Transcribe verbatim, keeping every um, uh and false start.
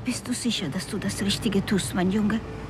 Bist du sicher, dass du das Richtige tust, mein Junge?